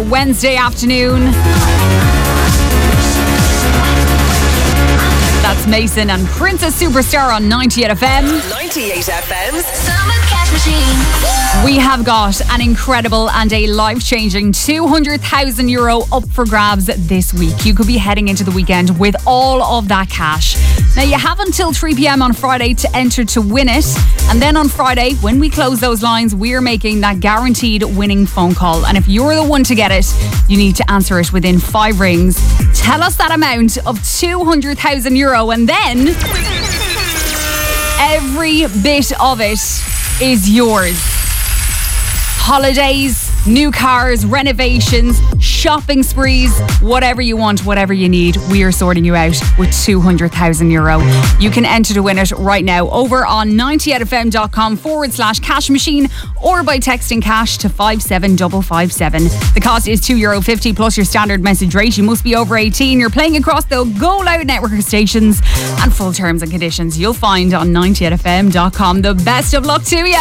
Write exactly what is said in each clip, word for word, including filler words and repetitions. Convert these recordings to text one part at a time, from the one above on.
Wednesday afternoon. That's Mason and Princess Superstar on ninety-eight F M. ninety-eight F M's Summer Cash Machine. We have got an incredible and a life-changing two hundred thousand euro up for grabs this week. You could be heading into the weekend with all of that cash. Now, you have until three p.m. on Friday to enter to win it. And then on Friday, when we close those lines, we're making that guaranteed winning phone call. And if you're the one to get it, you need to answer it within five rings. Tell us that amount of two hundred thousand euro, and then every bit of it is yours. Holidays, new cars, renovations, shopping sprees, whatever you want, whatever you need, we are sorting you out with two hundred thousand euro. You can enter to win it right now over on ninety-eight f m dot com forward slash cash machine or by texting cash to five seven five five seven. The cost is two euro fifty plus your standard message rate. You must be over eighteen. You're playing across the Go Loud network of stations, and full terms and conditions you'll find on ninety-eight f m dot com. The best of luck to you.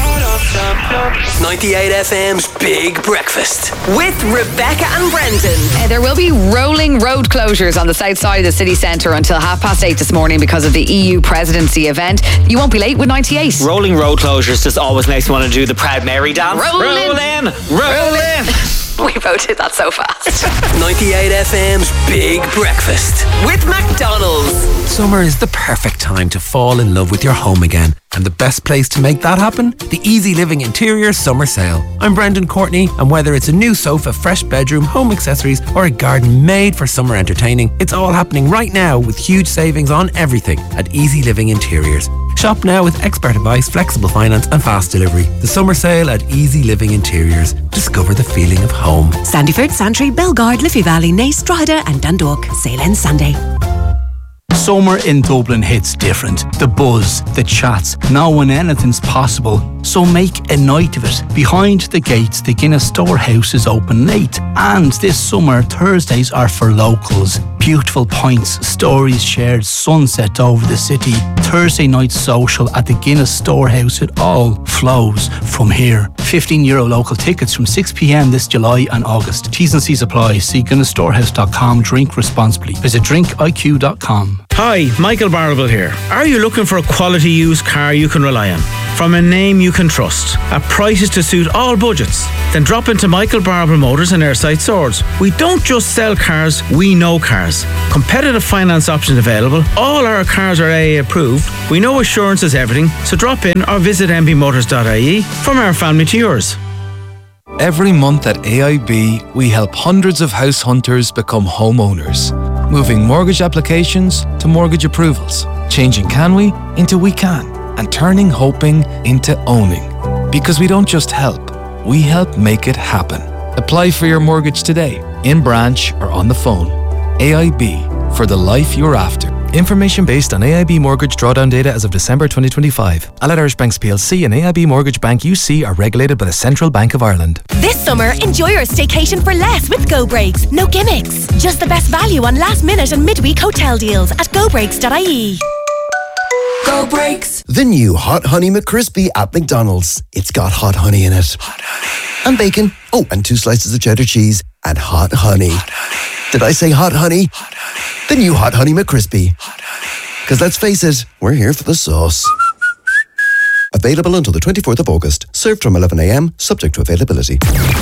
ninety-eight F M's Big Breakfast with Rebecca and Brendan. Uh, there will be rolling road closures on the south side of the city centre until half past eight this morning because of the E U presidency event. You won't be late with ninety-eight. Rolling road closures just always makes me want to do the Proud Mary dance. Roll in. Roll in. Roll in. We voted that so fast. ninety-eight F M's Big Breakfast with McDonald's. Summer is the perfect time to fall in love with your home again. And the best place to make that happen? The Easy Living Interior Summer Sale. I'm Brendan Courtney, and whether it's a new sofa, fresh bedroom, home accessories, or a garden made for summer entertaining, it's all happening right now with huge savings on everything at Easy Living Interiors. Shop now with expert advice, flexible finance and fast delivery. The summer sale at Easy Living Interiors. Discover the feeling of home. Sandyford, Santry, Belgard, Liffey Valley, Naas, Drogheda and Dundalk. Sale ends Sunday. Summer in Dublin hits different. The buzz, the chats, knowing anything's possible. So make a night of it. Behind the gates, the Guinness Storehouse is open late. And this summer, Thursdays are for locals. Beautiful pints, stories shared, sunset over the city. Thursday night social at the Guinness Storehouse. It all flows from here. fifteen euro local tickets from six p.m. this July and August. T's and C's apply. See guinness storehouse dot com. Drink responsibly. Visit drink I Q dot com. Hi, Michael Barrable here. Are you looking for a quality used car you can rely on? From a name you can trust, at prices to suit all budgets? Then drop into Michael Barrable Motors in Airside Swords. We don't just sell cars, we know cars. Competitive finance options available. All our cars are A A approved. We know assurance is everything, so drop in or visit m b motors dot i e. From our family to yours. Every month at A I B, we help hundreds of house hunters become homeowners, moving mortgage applications to mortgage approvals, changing can we into we can, and turning hoping into owning. Because we don't just help, we help make it happen. Apply for your mortgage today, in branch or on the phone. A I B, for the life you're after. Information based on A I B mortgage drawdown data as of December twenty twenty-five. Allied Irish Banks P L C and A I B Mortgage Bank U C are regulated by the Central Bank of Ireland. This summer, enjoy your staycation for less with Go Breaks. No gimmicks. Just the best value on last minute and midweek hotel deals at go breaks dot i e. Go Breaks. The new Hot Honey McCrispy at McDonald's. It's got hot honey in it. Hot honey. And bacon. Oh, and two slices of cheddar cheese and hot honey. Hot honey. Did I say hot honey? Hot honey. The new Hot Honey McCrispy. Hot honey. Because let's face it, we're here for the sauce. Available until the twenty-fourth of August. Served from eleven a.m. Subject to availability.